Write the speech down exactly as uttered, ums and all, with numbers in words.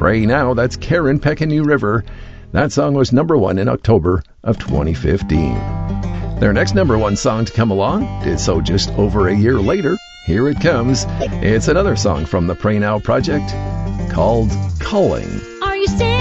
Pray Now. That's Karen Peck and New River. That song was number one in October of twenty fifteen. Their next number one song to come along did so just over a year later. Here it comes. It's another song from the Pray Now project called Calling.